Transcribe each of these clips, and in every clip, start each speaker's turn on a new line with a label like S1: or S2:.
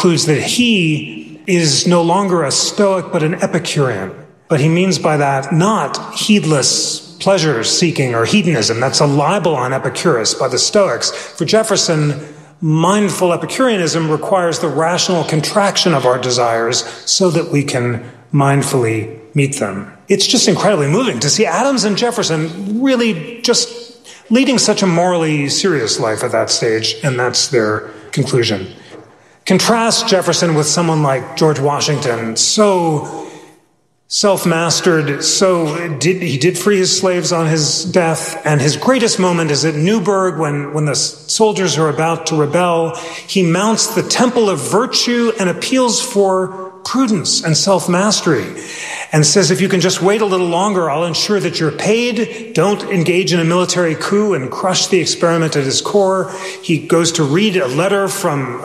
S1: concludes that he is no longer a Stoic but an Epicurean. But he means by that not heedless pleasure-seeking or hedonism. That's a libel on Epicurus by the Stoics. For Jefferson, mindful Epicureanism requires the rational contraction of our desires so that we can mindfully meet them. It's just incredibly moving to see Adams and Jefferson really just leading such a morally serious life at that stage, and that's their conclusion. Contrast Jefferson with someone like George Washington, so self-mastered, he did free his slaves on his death, and his greatest moment is at Newburgh when the soldiers are about to rebel. He mounts the temple of virtue and appeals for prudence and self-mastery, and says, if you can just wait a little longer, I'll ensure that you're paid. Don't engage in a military coup and crush the experiment at its core. He goes to read a letter from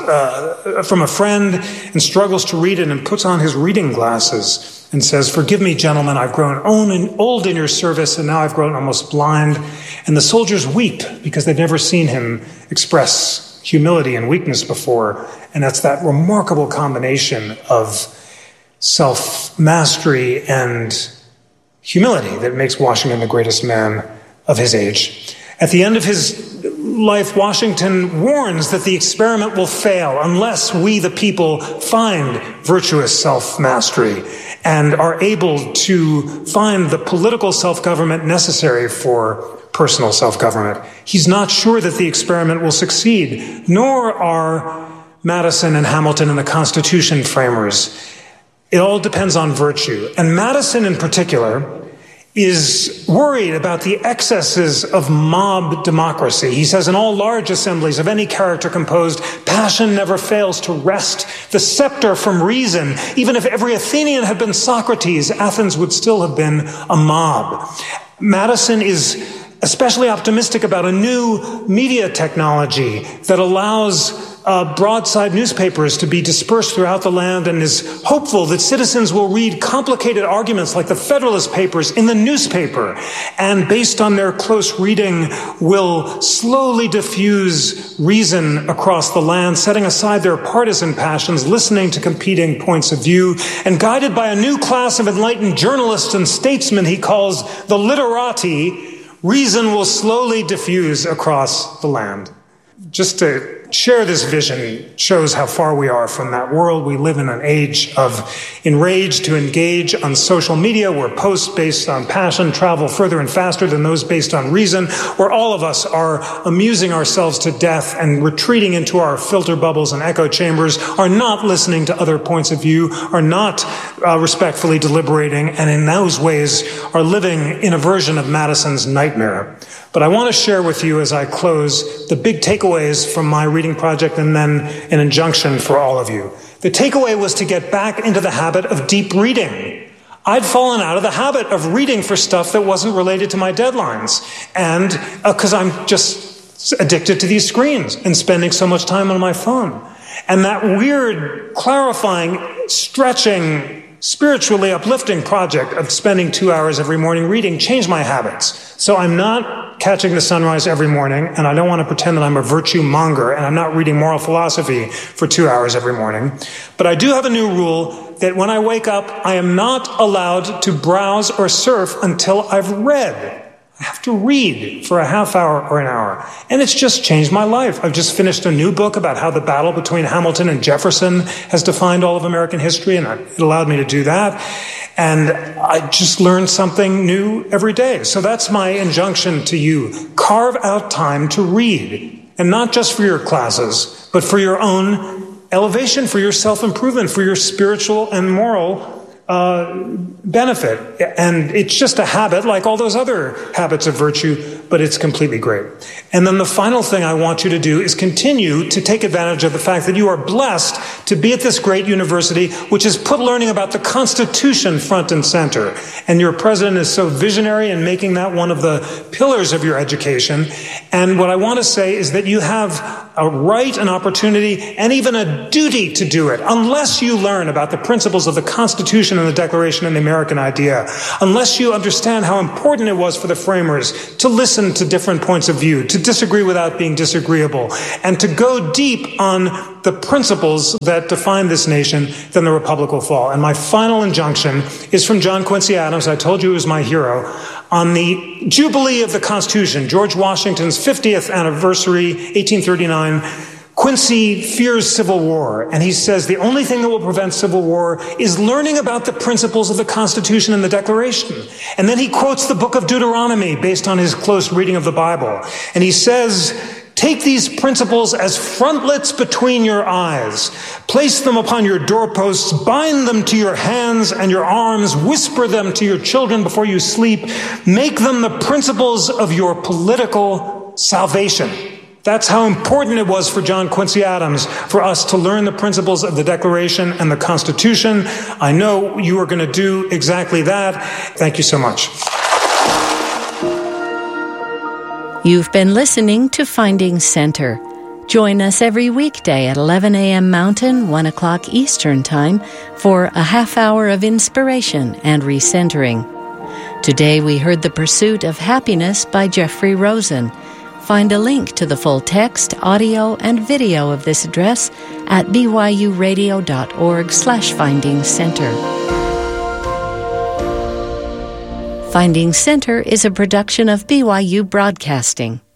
S1: a friend and struggles to read it and puts on his reading glasses and says, forgive me, gentlemen, I've grown old in your service, and now I've grown almost blind. And the soldiers weep because they've never seen him express humility and weakness before. And that's that remarkable combination of self-mastery and humility that makes Washington the greatest man of his age. At the end of his life, Washington warns that the experiment will fail unless we, the people, find virtuous self-mastery and are able to find the political self-government necessary for personal self-government. He's not sure that the experiment will succeed, nor are Madison and Hamilton and the Constitution framers. It all depends on virtue. And Madison in particular is worried about the excesses of mob democracy. He says, in all large assemblies of any character composed, passion never fails to wrest the scepter from reason. Even if every Athenian had been Socrates, Athens would still have been a mob. Madison is especially optimistic about a new media technology that allows broadside newspapers to be dispersed throughout the land, and is hopeful that citizens will read complicated arguments like the Federalist Papers in the newspaper, and based on their close reading will slowly diffuse reason across the land, setting aside their partisan passions, listening to competing points of view, and guided by a new class of enlightened journalists and statesmen he calls the literati, reason will slowly diffuse across the land. Just to share this vision shows how far we are from that world. We live in an age of enraged to engage on social media, where posts based on passion travel further and faster than those based on reason, where all of us are amusing ourselves to death and retreating into our filter bubbles and echo chambers, are not listening to other points of view, are not respectfully deliberating, and in those ways are living in a version of Madison's nightmare. But I want to share with you as I close the big takeaways from my reading project, and then an injunction for all of you. The takeaway was to get back into the habit of deep reading. I'd fallen out of the habit of reading for stuff that wasn't related to my deadlines, and because I'm just addicted to these screens and spending so much time on my phone. And that weird, clarifying, stretching, spiritually uplifting project of spending 2 hours every morning reading changed my habits. So I'm not catching the sunrise every morning, and I don't want to pretend that I'm a virtue monger, and I'm not reading moral philosophy for 2 hours every morning. But I do have a new rule that when I wake up, I am not allowed to browse or surf until I've read. I have to read for a half hour or an hour. And it's just changed my life. I've just finished a new book about how the battle between Hamilton and Jefferson has defined all of American history, and it allowed me to do that. And I just learned something new every day. So that's my injunction to you. Carve out time to read, and not just for your classes, but for your own elevation, for your self-improvement, for your spiritual and moral benefit. And it's just a habit like all those other habits of virtue, but it's completely great. And then the final thing I want you to do is continue to take advantage of the fact that you are blessed to be at this great university, which has put learning about the Constitution front and center. And your president is so visionary in making that one of the pillars of your education. And what I want to say is that you have a right, an opportunity, and even a duty to do it, unless you learn about the principles of the Constitution and the Declaration and the American idea, unless you understand how important it was for the framers to listen listen to different points of view, to disagree without being disagreeable, and to go deep on the principles that define this nation, then the republic will fall. And my final injunction is from John Quincy Adams. I told you he was my hero. On the Jubilee of the Constitution, George Washington's 50th anniversary, 1839, Quincy fears civil war, and he says the only thing that will prevent civil war is learning about the principles of the Constitution and the Declaration. And then he quotes the book of Deuteronomy based on his close reading of the Bible. And he says, take these principles as frontlets between your eyes. Place them upon your doorposts. Bind them to your hands and your arms. Whisper them to your children before you sleep. Make them the principles of your political salvation. That's how important it was for John Quincy Adams for us to learn the principles of the Declaration and the Constitution. I know you are going to do exactly that. Thank you so much.
S2: You've been listening to Finding Center. Join us every weekday at 11 a.m. Mountain, 1 o'clock Eastern Time for a half hour of inspiration and recentering. Today we heard The Pursuit of Happiness by Jeffrey Rosen. Find a link to the full text, audio, and video of this address at byuradio.org/Finding Center. Finding Center is a production of BYU Broadcasting.